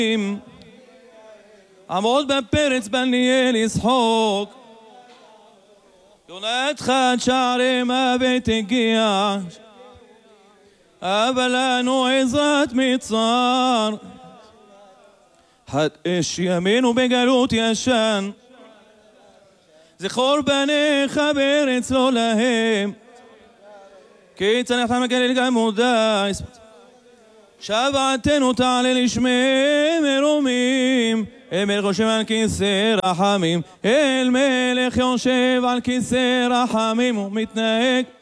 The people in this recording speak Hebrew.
עמוד בפרץ בניאל ישחוק, יונתך עד שערי מוות הגיע, אבל לנו עזרת מצר, חד אש ימינו בגלות ישן, זכור בניך בארץ לא להם, כי צריך למגלל גם מודע, שבעתנו תעלה לשמי מרומים, אל מלך יושב על כיסא רחמים, אל מלך יושב על כיסא רחמים ומתנהג